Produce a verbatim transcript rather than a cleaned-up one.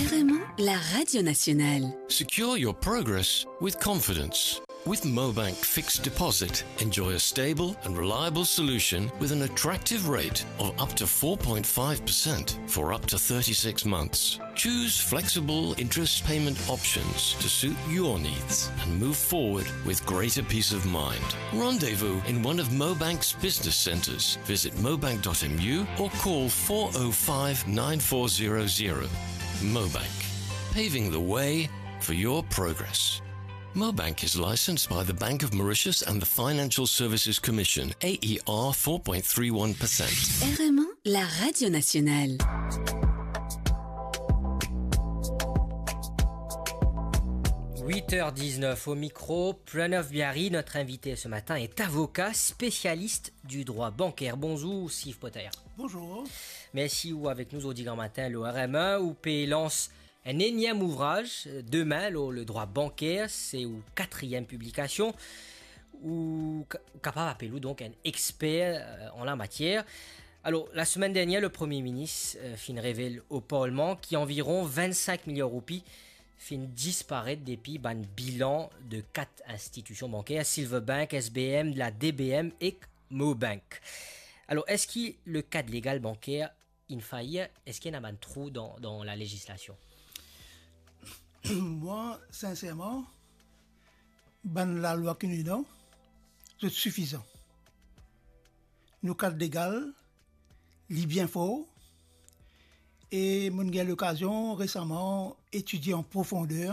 R M A, la radio nationale. Secure your progress with confidence. With Mobank Fixed Deposit, enjoy a stable and reliable solution with an attractive rate of up to four point five percent for up to thirty-six months. Choose flexible interest payment options to suit your needs and move forward with greater peace of mind. Rendezvous in one of Mobank's business centers. Visit mobank dot m u or call four oh five, nine four zero zero. Mobank, paving the way for your progress. Mobank is licensed by the Bank of Mauritius and the Financial Services Commission, A E R four point three one percent. R M A, la radio nationale. huit heures dix-neuf au micro, Pranav Biari, notre invité ce matin, est avocat spécialiste du droit bancaire. Bonjour, Steve Potter. Bonjour. Merci ou avec nous au grand matin, le R M A, où P lance un énième ouvrage, demain, le, le droit bancaire, c'est une quatrième publication, où capable d'appeler donc un expert euh, en la matière. Alors, la semaine dernière, le Premier ministre euh, fin révèle au Parlement qu'environ vingt-cinq millions de roupies fin disparaître depuis un bilan de quatre institutions bancaires, Silverbank, S B M, la D B M et Mobank. Alors, est-ce que le cadre légal bancaire in faillir, est-ce qu'il y a un trou dans, dans la législation? Moi, sincèrement, ben la loi que nous donne, c'est suffisant. Nos cadres légal, lit bien fort, et j'ai eu l'occasion récemment d'étudier en profondeur